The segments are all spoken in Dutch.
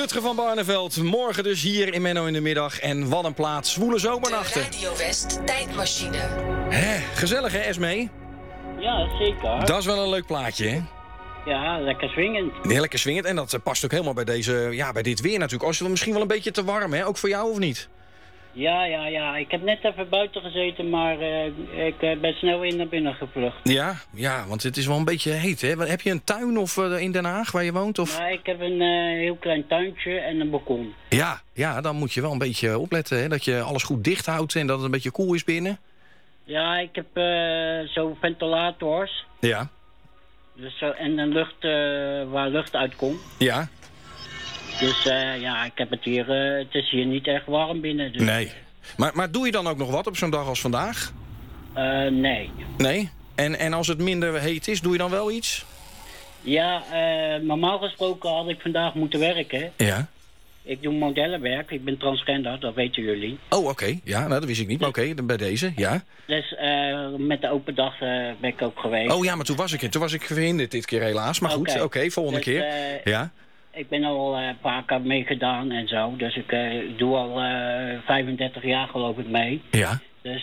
Rutger van Barneveld, morgen dus hier in Menno in de middag. En wat een plaats, zwoele zomernachten. De Radio West tijdmachine. Gezellig hè, Esmee? Ja, zeker. Dat is wel een leuk plaatje, hè? Ja, lekker swingend. Nee, lekker swingend. En dat past ook helemaal bij bij dit weer natuurlijk. Als het misschien wel een beetje te warm, hè? Ook voor jou, of niet? Ja. Ik heb net even buiten gezeten, maar ik ben snel naar binnen gevlucht. Ja, want het is wel een beetje heet, hè? Heb je een tuin of in Den Haag waar je woont? Of? Maar ik heb een heel klein tuintje en een balkon. Ja, dan moet je wel een beetje opletten, hè? Dat je alles goed dicht houdt en dat het een beetje koel is binnen. Ja, ik heb zo ventilators. Ja. Dus, en een lucht waar lucht uitkomt. Ja. Dus ik heb het hier, het is hier niet echt warm binnen. Dus. Nee. Maar doe je dan ook nog wat op zo'n dag als vandaag? Nee. Nee? En als het minder heet is, doe je dan wel iets? Ja, normaal gesproken had ik vandaag moeten werken. Ja. Ik doe modellenwerk, ik ben transgender, dat weten jullie. Oh, oké. Ja, nou, dat wist ik niet. Maar oké, bij deze, ja. Dus met de open dag ben ik ook geweest. Oh ja, maar toen was ik verhinderd dit keer helaas. Maar goed, oké, volgende dus, keer. Ja. Ik ben al een paar keer meegedaan en zo. Dus ik doe al 35 jaar geloof ik mee. Ja.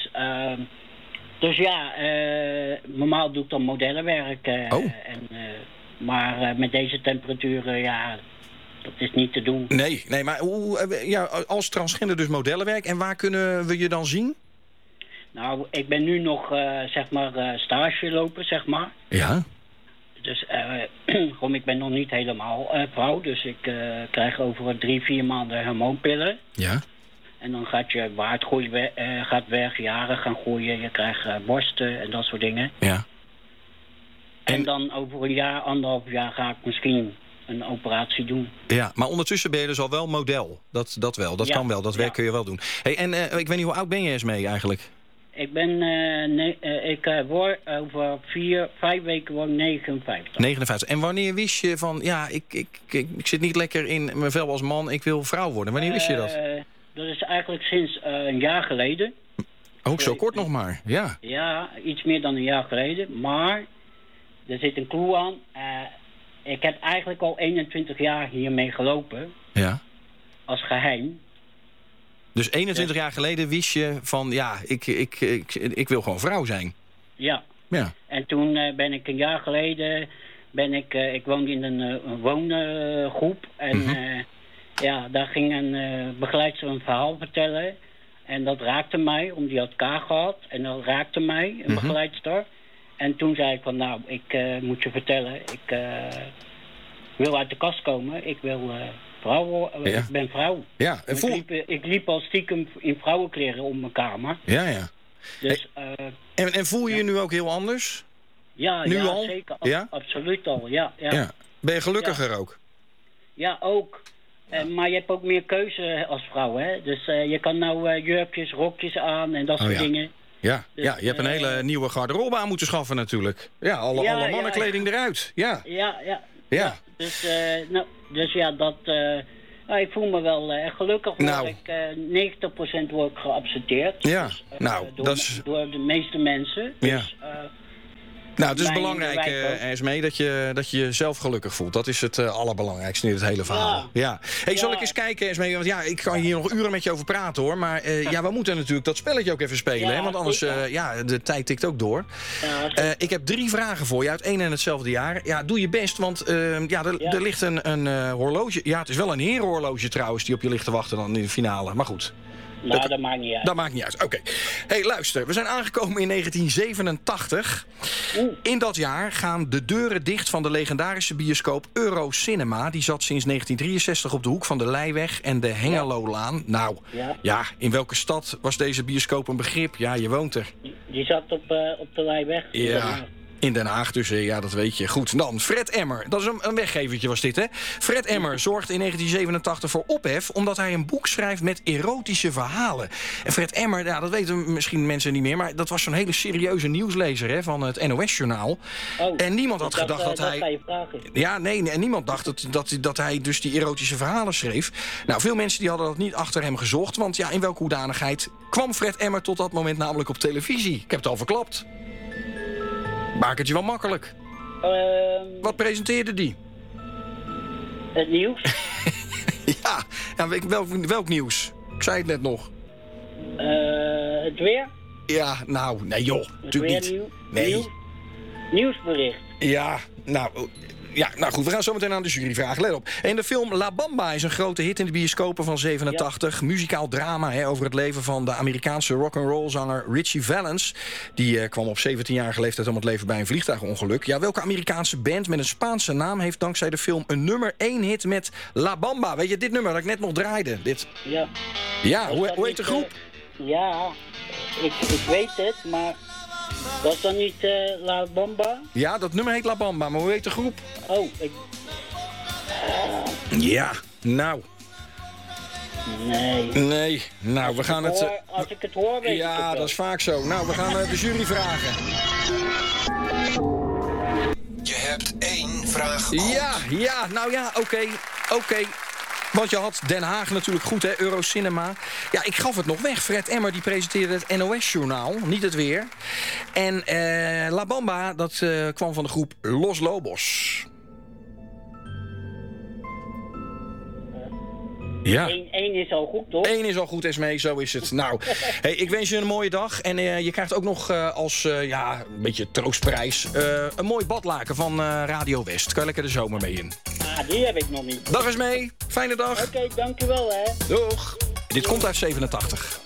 Dus ja, normaal doe ik dan modellenwerk. Maar met deze temperaturen, ja, dat is niet te doen. Nee, maar als transgender dus modellenwerk. En waar kunnen we je dan zien? Nou, ik ben nu nog, stage lopen, zeg maar. Ja. Dus ik ben nog niet helemaal vrouw. Dus ik krijg over 3-4 maanden hormoonpillen. Ja. En dan gaat je baardgroei gaat weg, jaren gaan groeien. Je krijgt borsten en dat soort dingen. Ja. En dan over een jaar, 1,5 jaar ga ik misschien een operatie doen. Ja, maar ondertussen ben je dus al wel model. Dat wel, dat kan wel, dat werk kun je wel doen. Hey, en ik weet niet, hoe oud ben je eens mee eigenlijk? Ik ben, ik word over 5 weken word 59. 59. En wanneer wist je van, ja, ik zit niet lekker in mijn vel als man, ik wil vrouw worden. Wanneer wist je dat? Dat is eigenlijk sinds een jaar geleden. Ook zo kort nog maar, ja. Ja, iets meer dan een jaar geleden. Maar er zit een clue aan. Ik heb eigenlijk al 21 jaar hiermee gelopen. Ja. Als geheim. Dus 21 jaar geleden wist je van, ja, ik wil gewoon vrouw zijn. Ja. Ja. En toen ben ik een jaar geleden, ik woonde in een woongroep. En daar ging een begeleidster een verhaal vertellen. En dat raakte mij, omdat die had K gehad. En dat raakte mij, een begeleidster. En toen zei ik van, nou, ik moet je vertellen, ik wil uit de kast komen. Ik wil ik ben vrouw. Ja. En ik liep al stiekem in vrouwenkleren om mijn kamer. Ja. Dus, en voel je je nu ook heel anders? Ja, nu al? Zeker. Ja? Absoluut al, ja. Ben je gelukkiger ook? Ja, ook. Maar je hebt ook meer keuze als vrouw, hè. Dus je kan nou jurkjes, rokjes aan en dat soort dingen. Ja, dus, je hebt een hele nieuwe garderobe aan moeten schaffen natuurlijk. Ja, alle mannenkleding eruit. Ja. Dus dat... ik voel me wel echt gelukkig. Nou. 90% word ik geaccepteerd. Ja, Dus, door de meeste mensen. Ja. Dus, het is belangrijk, Esmee, dat je jezelf gelukkig voelt. Dat is het allerbelangrijkste in het hele verhaal. Ja. Hey, zal ik eens kijken, Esmee? Want ik kan hier nog uren met je over praten, hoor. Maar we moeten natuurlijk dat spelletje ook even spelen. Hè? Want anders, de tijd tikt ook door. Ja, ik heb 3 vragen voor je uit één en hetzelfde jaar. Ja, doe je best, want er ligt een horloge. Ja, het is wel een herenhorloge trouwens die op je ligt te wachten dan in de finale. Maar goed. Nou, dat maakt niet uit. Dat maakt niet uit, oké. Hey, luister, we zijn aangekomen in 1987. In dat jaar gaan de deuren dicht van de legendarische bioscoop Eurocinema. Die zat sinds 1963 op de hoek van de Leiweg en de Hengelolaan. Nou, in welke stad was deze bioscoop een begrip? Ja, je woont er. Die zat op de Leiweg. Ja. In Den Haag, dus dat weet je. Goed, dan Fred Emmer. Dat is een weggevertje was dit, hè? Fred Emmer zorgt in 1987 voor ophef omdat hij een boek schrijft met erotische verhalen. En Fred Emmer, dat weten misschien mensen niet meer, maar dat was zo'n hele serieuze nieuwslezer, hè, van het NOS-journaal. En niemand had gedacht dat hij... Ga je vragen. Ja, nee, en niemand dacht dat hij dus die erotische verhalen schreef. Nou, veel mensen die hadden dat niet achter hem gezocht, want in welke hoedanigheid kwam Fred Emmer tot dat moment namelijk op televisie? Ik heb het al verklapt. Maak het je wel makkelijk. Wat presenteerde die? Het nieuws. Ja, welk nieuws? Ik zei het net nog. Het weer? Ja, nou, nee joh, natuurlijk niet. Nee. Nieuwsbericht. Ja, nou goed, we gaan zo meteen aan de jury vragen. Let op. En de film La Bamba is een grote hit in de bioscopen van 87. Ja. Muzikaal drama over het leven van de Amerikaanse rock'n'roll zanger Richie Valens. Die kwam op 17-jarige leeftijd om het leven bij een vliegtuigongeluk. Ja, welke Amerikaanse band met een Spaanse naam heeft dankzij de film een nummer 1 hit met La Bamba? Weet je, dit nummer dat ik net nog draaide. Dit. Ja. Ja, hoe heet de groep? Ja, ik weet het, maar... Was dat niet La Bamba? Ja, dat nummer heet La Bamba, maar hoe heet de groep? Oh, Ja, nou... Nee, nou, we gaan het... Als ik het hoor, weet ik het wel. Dat is vaak zo. Nou, we gaan de jury vragen. Je hebt 1 vraag. Ja, nou ja, oké. Want je had Den Haag natuurlijk goed, hè, Eurocinema. Ja, ik gaf het nog weg. Fred Emmer die presenteerde het NOS-journaal, niet het weer. En La Bamba, dat kwam van de groep Los Lobos. Ja. 1 is al goed, toch? 1 is al goed, Esmee, zo is het. Nou, hey, ik wens je een mooie dag. En je krijgt ook nog als een beetje troostprijs... een mooi badlaken van Radio West. Kan je lekker de zomer mee in. Die heb ik nog niet. Dag Esmee, fijne dag. Oké, dankjewel hè. Doeg. Dit komt uit 87.